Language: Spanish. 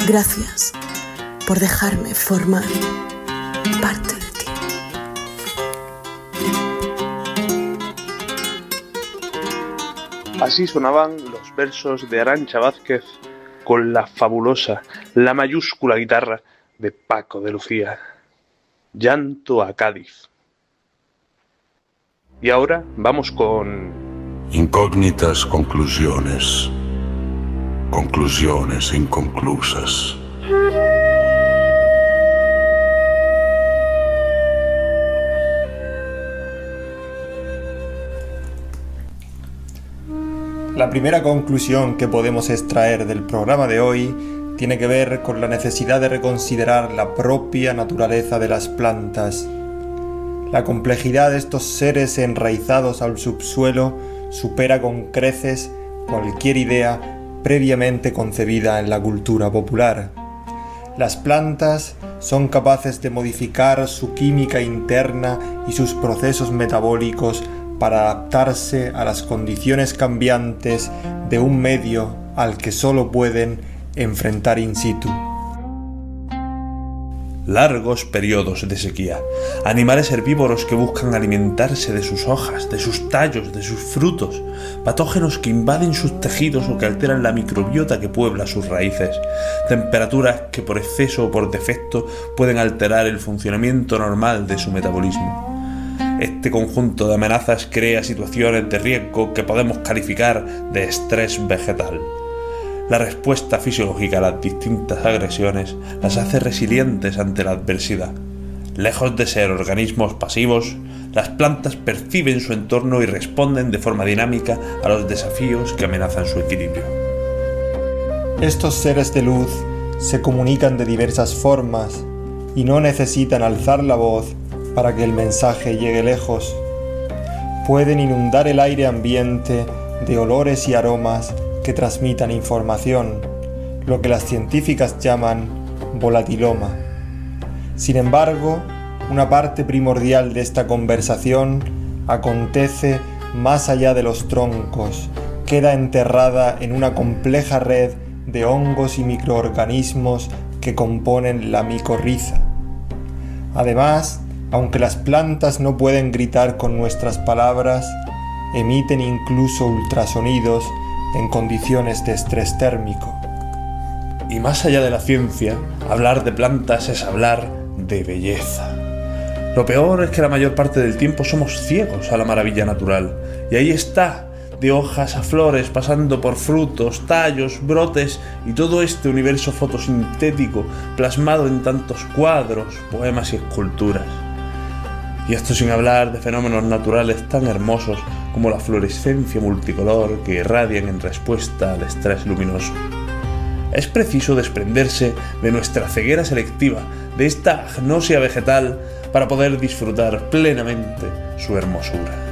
Gracias por dejarme formar parte de ti. Así sonaban los versos de Arantxa Vázquez con la fabulosa, la mayúscula guitarra de Paco de Lucía. Llanto a Cádiz. Y ahora vamos con... Incógnitas conclusiones. Conclusiones inconclusas. La primera conclusión que podemos extraer del programa de hoy tiene que ver con la necesidad de reconsiderar la propia naturaleza de las plantas. La complejidad de estos seres enraizados al subsuelo supera con creces cualquier idea previamente concebida en la cultura popular. Las plantas son capaces de modificar su química interna y sus procesos metabólicos para adaptarse a las condiciones cambiantes de un medio al que solo pueden enfrentar in situ. Largos periodos de sequía, animales herbívoros que buscan alimentarse de sus hojas, de sus tallos, de sus frutos, patógenos que invaden sus tejidos o que alteran la microbiota que puebla sus raíces, temperaturas que por exceso o por defecto pueden alterar el funcionamiento normal de su metabolismo. Este conjunto de amenazas crea situaciones de riesgo que podemos calificar de estrés vegetal. La respuesta fisiológica a las distintas agresiones las hace resilientes ante la adversidad. Lejos de ser organismos pasivos, las plantas perciben su entorno y responden de forma dinámica a los desafíos que amenazan su equilibrio. Estos seres de luz se comunican de diversas formas y no necesitan alzar la voz para que el mensaje llegue lejos. Pueden inundar el aire ambiente de olores y aromas que transmitan información, lo que las científicas llaman volatiloma. Sin embargo, una parte primordial de esta conversación acontece más allá de los troncos, queda enterrada en una compleja red de hongos y microorganismos que componen la micorriza. Además, aunque las plantas no pueden gritar con nuestras palabras, emiten incluso ultrasonidos en condiciones de estrés térmico. Y más allá de la ciencia, hablar de plantas es hablar de belleza. Lo peor es que la mayor parte del tiempo somos ciegos a la maravilla natural, y ahí está, de hojas a flores, pasando por frutos, tallos, brotes y todo este universo fotosintético plasmado en tantos cuadros, poemas y esculturas. Y esto sin hablar de fenómenos naturales tan hermosos como la fluorescencia multicolor que irradian en respuesta al estrés luminoso. Es preciso desprenderse de nuestra ceguera selectiva, de esta agnosia vegetal, para poder disfrutar plenamente su hermosura.